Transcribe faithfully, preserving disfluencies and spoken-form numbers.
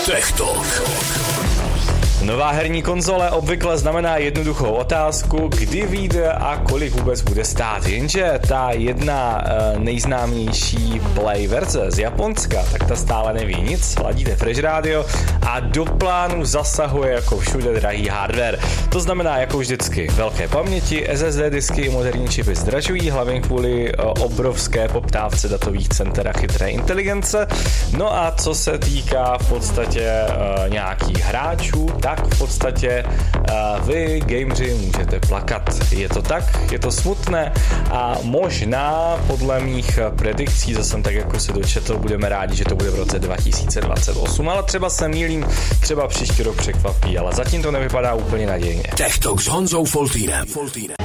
Tech Talk. Nová herní konzole obvykle znamená jednoduchou otázku, kdy vyjde a kolik vůbec bude stát. Jenže ta jedna e, nejznámější Play verze z Japonska, tak ta stále neví nic, ladíte Fresh Radio a do plánu zasahuje jako všude drahý hardware. To znamená jako vždycky velké paměti, S S D disky i moderní čipy zdražují, hlavně kvůli e, obrovské poptávce datových center a chytré inteligence. No a co se týká v podstatě e, nějakých hráčů, tak v podstatě uh, vy, gameři, můžete plakat. Je to tak, je to smutné a možná podle mých predikcí, co jsem tak jako se dočetl, budeme rádi, že to bude v roce dva tisíce dvacet osm, ale třeba se mýlím, třeba příští rok překvapí, ale zatím to nevypadá úplně nadějně. Tech Talk s Honzou Foltýnem.